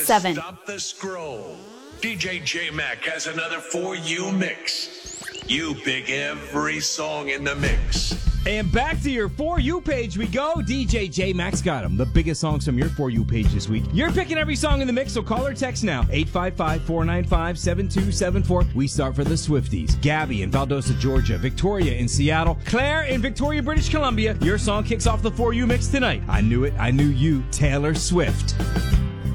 7. Stop the scroll. DJ J-Mac has another For You mix. You pick every song in the mix. And back to your For You page we go. DJ J-Max got them. The biggest songs from your For You page this week. You're picking every song in the mix, so call or text now. 855-495-7274. We start for the Swifties. Gabby in Valdosta, Georgia. Victoria in Seattle. Claire in Victoria, British Columbia. Your song kicks off the For You mix tonight. I Knew It, I Knew You, Taylor Swift.